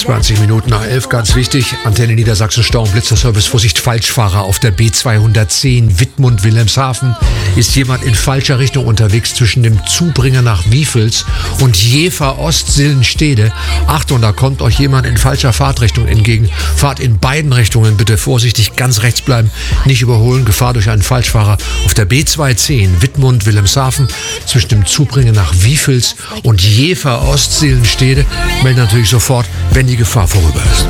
20 Minuten nach 11, ganz wichtig. Antenne Niedersachsen Stau- und Blitzerservice. Vorsicht, Falschfahrer auf der B210 Wittmund-Wilhelmshaven. Ist jemand in falscher Richtung unterwegs zwischen dem Zubringer nach Wiefels und Jever-Ost-Sillenstede. Achtung, da kommt euch jemand in falscher Fahrtrichtung entgegen. Fahrt in beiden Richtungen bitte vorsichtig, ganz rechts bleiben, nicht überholen. Gefahr durch einen Falschfahrer auf der B210 Wittmund-Wilhelmshaven zwischen dem Zubringer nach Wiefels und Jever-Ost-Sillenstede. Melden natürlich sofort, wenn die Gefahr vorüber ist.